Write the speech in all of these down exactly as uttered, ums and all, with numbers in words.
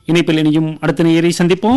இணைப்பில் இணையும் அடுத்த நேயரை சந்திப்போம்.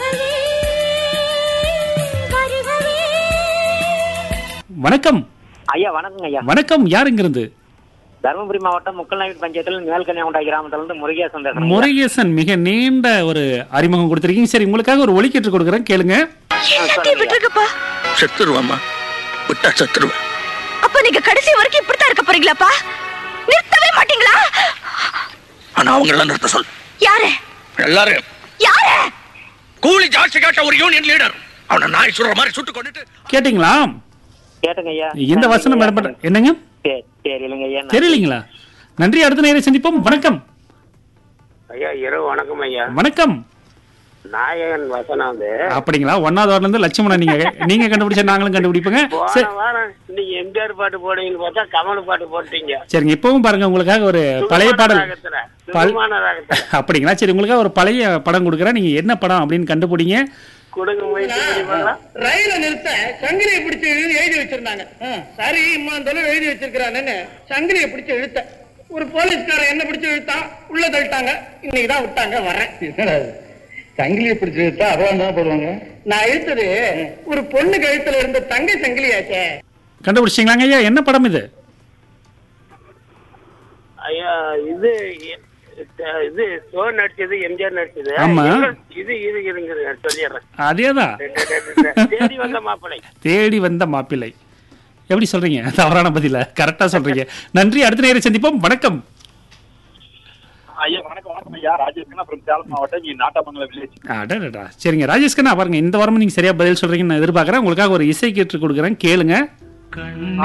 வணக்கம் ஐயா. வணக்கம் ஐயா. வணக்கம். யார் இங்கிருந்து? தருமபுரி மாவட்டம் முக்கல்நாயக்கன் பஞ்சாயத்தில் மேல்கன்னியாகுண்டா கிராமத்திலிருந்து முருகேசன் பேசுறேன். முருகேசன், மிக நீண்ட ஒரு அறிமுகம் கொடுத்திருக்கீங்க. சரி, உங்களுக்காக ஒரு ஒலிக்கேற்று கொடுக்குறேன், கேளுங்க. செத்துருவாமா, விட்டா செத்துருவேன். அப்ப நீங்க கடைசி வரைக்கும் இப்படித்தான் இருக்க போறீங்களாப்பா? நிறுத்தவே மாட்டீங்களா? ஆனா அவங்க எல்லாம் நிறுத்த சொல். யாரு? எல்லாரும் யாரு? கூலி ஜாஸ்தி கேட்ட ஒரு யூனியன் லீடர். அவனை நாய் சுடுற மாதிரி சுட்டு கொண்டுட்டு. கேட்டீங்களா? கேட்டுங்க ஐயா. இந்த வசனம் இடம்பெற்ற என்னங்க தெரியலங்க ஐயா. தெரியலீங்களா? நன்றி. அடுத்த நேரம் சந்திப்போம். வணக்கம் ஐயா. இரவு வணக்கம் ஐயா. வணக்கம். நாயகன் வசனம் வந்து அப்படிங்களா? ஒன்னாவது வார்டுல இருந்து லட்சுமணன். நீங்க நீங்க கண்டுபிடிச்சா நாங்களும் கண்டுபிடிப்போங்க. போன வாரம் நீங்க எம்ஜிஆர் பாட்டு போடுவீங்கன்னு பார்த்தா கமல் பாட்டு போட்டீங்க. சரிங்க, இப்பவும் பாருங்க, உங்களுக்காக ஒரு பழைய பாடல். சுகமான ராகத்துல. அப்படிங்களா? சரி, உங்களுக்காக ஒரு பழைய படம் கொடுக்குறேன். நீங்க என்ன படம் அப்படின்னு கண்டுபிடிங்க. கொடுங்க முயற்சி பண்ணி ரயில நிறுத்த சங்கிலியை பிடிச்சு எழுதி வச்சிருந்தாங்க. சரி, இம்மா தொழில் எழுதி வச்சிருக்கிறான்னு சங்கிலியை பிடிச்சு இழுத்த ஒரு போலீஸ்காரன் என்ன பிடிச்சு இழுத்தான், உள்ள தள்ளிட்டாங்க. இன்னைக்குதான் விட்டாங்க. வரேன். சங்கிலியை பிடிச்சு இழுத்தா அதான் தான் போடுவாங்க. நான் இழுத்தது ஒரு பொண்ணு கழுத்துல இருந்த தங்க சங்கிலியாச்சே. கண்டுபிடிச்சிங்களாங்க ஐயா? என்ன படம் இது? ஐயா, இது இது சோ நடிச்சது, எம்ஜிஆர் நடிச்சது. ஆமா. இது இது இருங்க சொல்லிடுறேன். அதேதான். தேடி வந்த மாப்பிள்ளை. தேடி வந்த மாப்பிள்ளை. எப்படி சொல்றீங்க? தவறான பதில கரெக்டா சொல்றீங்க. நன்றி. அடுத்த நேரம் சந்திப்போம். வணக்கம் ஐயா. வணக்கம். வணக்கம் ஐயா. ராஜேஷ் கண்ணா from சேலம் மாவட்டம், நீ நாட்டாமங்கலம் வில்லேஜ். அடடா. சரிங்க ராஜேஷ் கண்ணா, பாருங்க, இந்த வாரமும் நீங்க சரியா பதில் சொல்றீங்கன்னு நான் எதிர்பார்க்கறேன். உங்களுக்காக ஒரு இசை கேட்டு கொடுக்குறேன், கேளுங்க.